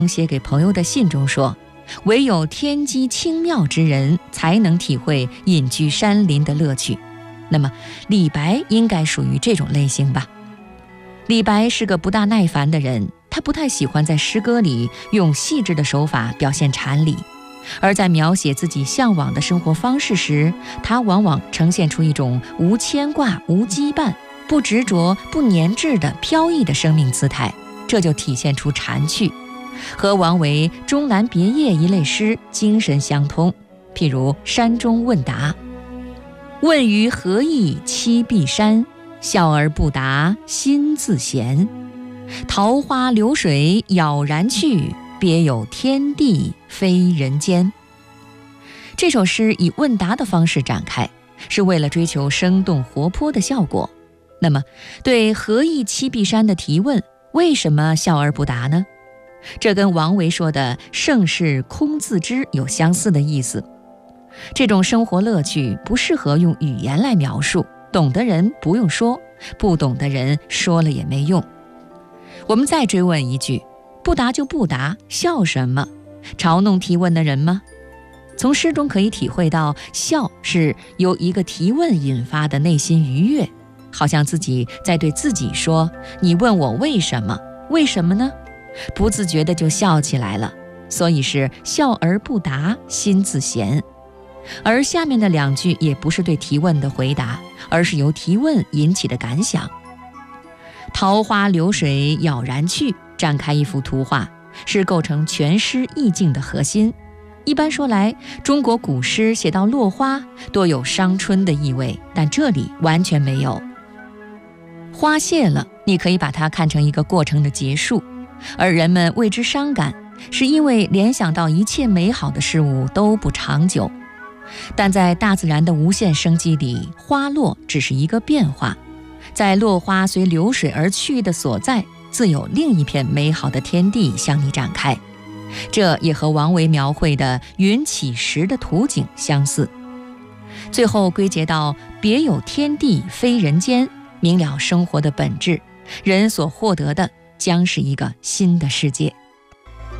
写给朋友的信中说，唯有天机清妙之人才能体会隐居山林的乐趣。那么李白应该属于这种类型吧。李白是个不大耐烦的人，他不太喜欢在诗歌里用细致的手法表现禅理，而在描写自己向往的生活方式时，他往往呈现出一种无牵挂、无羁绊、不执着、不粘滞的飘逸的生命姿态，这就体现出禅趣，和王维《终南别业》一类诗精神相通。譬如《山中问答》，问于何意栖碧山，笑而不答心自闲。桃花流水杳然去，别有天地非人间。这首诗以问答的方式展开，是为了追求生动活泼的效果。那么对何意栖碧山的提问，为什么笑而不答呢？这跟王维说的盛世空自知有相似的意思。这种生活乐趣不适合用语言来描述，懂的人不用说，不懂的人说了也没用。我们再追问一句，不答就不答，笑什么？嘲弄提问的人吗？从诗中可以体会到，笑是由一个提问引发的内心愉悦，好像自己在对自己说，你问我为什么？为什么呢？不自觉的就笑起来了，所以是笑而不答，心自闲。而下面的两句也不是对提问的回答，而是由提问引起的感想。桃花流水杳然去，展开一幅图画，是构成全诗意境的核心。一般说来，中国古诗写到落花多有伤春的意味，但这里完全没有。花谢了，你可以把它看成一个过程的结束，而人们为之伤感，是因为联想到一切美好的事物都不长久。但在大自然的无限生机里，花落只是一个变化，在落花随流水而去的所在，自有另一片美好的天地向你展开。这也和王维描绘的云起时的图景相似。最后归结到别有天地非人间，明了生活的本质，人所获得的将是一个新的世界。